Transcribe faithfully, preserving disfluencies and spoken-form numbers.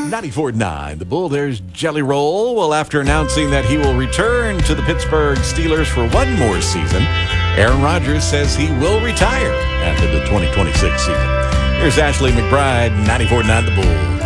ninety-four point nine, the Bull, there's Jelly Roll. Well, after announcing that he will return to the Pittsburgh Steelers for one more season, Aaron Rodgers says he will retire after the twenty twenty-six season. Here's Ashley McBride, ninety-four point nine, the Bull.